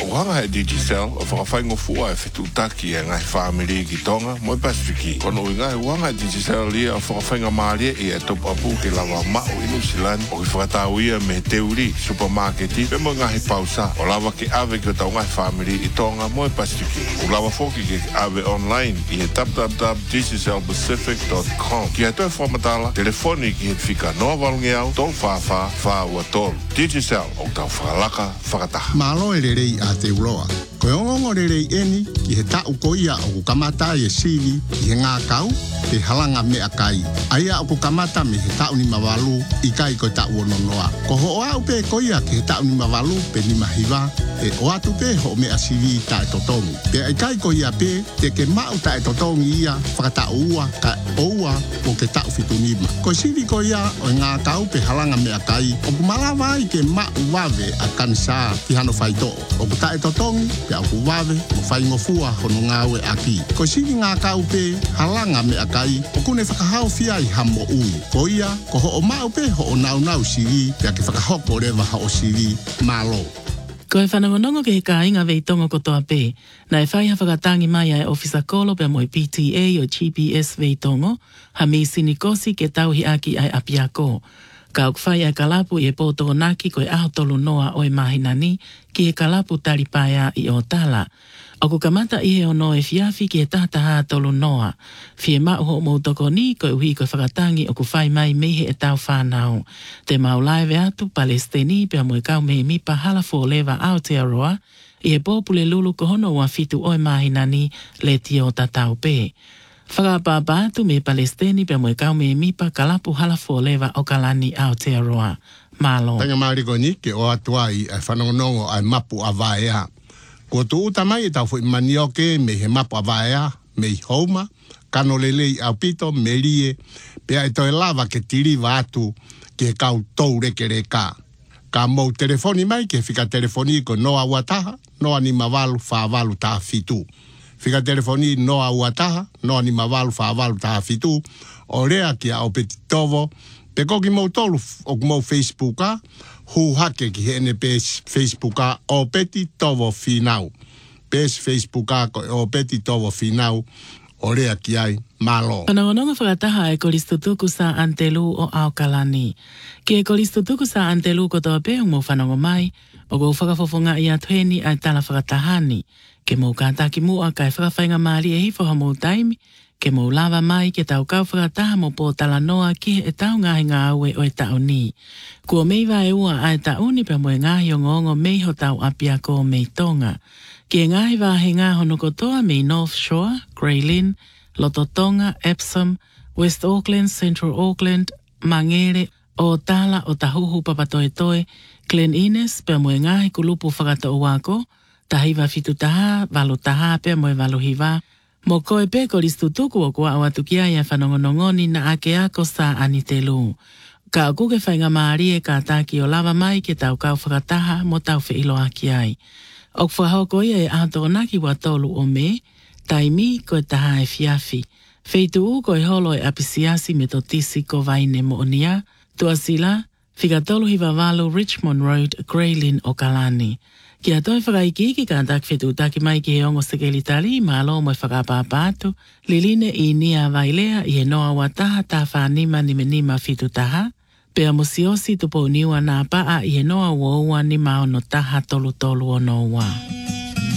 wanga e Digicel o whakawhaingo fua e whetutaki e ngai whamiri ki tonga mo i Pasifiki. Kono i ngai wanga e Digicel lia o whakawhainga maalia i e topu apu ke lawa mao i Nusilani o ki whakatau ia me teuri supermarketi pe mo ngahi pausa o lawa ke ave ki o tau ngai whamiri i tonga mo i Pasifiki. O lawa foki ke ave online i e www.digicelpacific.com. Ki hatoe whamatala, telefoni ki het fika noa walungeau, tol wha ua tol. Digicel o tau whakalaka whakataha. Malo e rerei a te uloa. Koe ongongo rerei eni ki he tau koia o kukamata e sivi ki he ngā kau te halanga me a kai. Aia o kukamata me he tau ni mawalu i kai koe tau ononoa. Ko ho au pe koia ki he tau ni mawalu pe ni mahiwa e o atu pe ho me a sivi ta e totongi. Pe ai kai koia pe te ke mau ta e totongi ia whakata ua ka oua o ke tau fitunima. Ko sivi koia o ngā kau pe halanga me a kai o kumalawa i ke mau wave a kansa ki hano whaito. O kuta e totongi pe au kuwave mo whaingofua hono ngāwe aki. Ko sivi ngā kau pe halanga me a kai o kune whakahau fia i hamo ui. Ko ia ko ho o mau pe ho o nau sivi pe a ke whakahoko rewa ha o sivi malo. Ko e whanangonongo ke he ka inga vei tonga kotoa pē. Na e whai hawhakatangi mai ai ofisa kolo pe mo i PTA o GPS vei tongo, ha mi sinikosi ke tauhi aki ai apiako. Ka ok whai ai kalapu i e pōtoko naki ko e aho tolu noa o e mahinani ki e kalapu talipaia i o tala. O ku kamata i he ono e fiafi ki e tahataha tolu noa. Fie mauho moutoko ni ko e uhi ko e whakatangi o ku whai mai mehe e tau whanau. Te maulaive atu Palestini pia mo e kau mehe mipa halafo lewa Aotearoa i e pōpule lulu ko hono ua fitu o e mahinani le tio tatau pē. Whakapapa atu me Palestini pia mo e kau mehe mipa kalapu halafo lewa o kalani Aotearoa. Malo. Tanga mariko ni ke o atua i e whanongonongo ai mapu a vaea. Ko tu uta mai e tau fui manioke me he mapu a vaea, me i houma, kano lelei au pito, me rie, pea e toi lava ke tiriva atu ke kau tou reke reka. Ka mou telefoni mai ke fika telefoni ko noa uataha, noa ni mawalu whaavalu taha fitu. Fika telefoni noa uataha, noa ni mawalu whaavalu taha fitu, o rea ki a o peti tovo, pe koki mou tolu o mou Facebooka, hu hake ki hene pes Facebooka o peti tovo finau. Pes Facebooka o peti tovo finau, o rea ki ai malo. Panangononga whakataha e kolistutuku sa Antelu o Aokalani. Ki e kolistutuku sa Antelu ko toa peung mo whanongo mai, o go whakafofonga i atueni ai tala whakatahani. Ke mou kātaki mua kai whakawhainga maari e hifo ha mou taimi, ke mou lava mai ke tau kau whakataha mo po tala noa ki e tau ngahi ngā aue o e tau ni. Kua meiwa e ua ai tau ni pe mo e ngahi o ngongo meiho tau apia ko mei tonga. Ki e ngahi wahe ngā hono kotoa mei North Shore, Grey Lynn, Lototonga, Epsom, West Auckland, Central Auckland, Mangere, o tala o tahuhu papatoetoe, Glen Innes pe mo e ngahi kulupu whakata o wako, tahiwa fitu taha, valo taha pe mo e valo hiwa, mo koe pe koristutuku o kua awatukia ia whanongonongoni na ake ako sa anitelu. Ka kuke whainga maari e ka taki o lava mai ke tau kau whakataha mo tau whiilo aki ai. Ok whahoko ia e ahatonaki wa tolu o me, taimi koe taha e fiafi. Feitu u koe holo e apisiasi me to tisi ko vaine mo onia, tuasila, whikatolu hiwa walo Richmond Road, Grey Lynn o Kalani. Ki a toi whakaiki ki kātak whetu taki mai ki he ongo sekeli tali, malo mo e whakapapātu, liline i nia vailea i he noa wataha tā whanima ni menima fitu taha, pea mosiosi tupo niwa nā paa i he noa uoua ni mao no taha tolu tolu o noa.